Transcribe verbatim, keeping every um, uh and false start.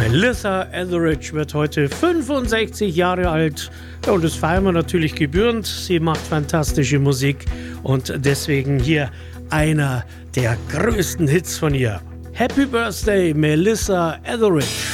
Melissa Etheridge wird heute fünfundsechzig Jahre alt. Ja, und das feiern wir natürlich gebührend. Sie macht fantastische Musik und deswegen hier einer der größten Hits von ihr. Happy Birthday, Melissa Etheridge.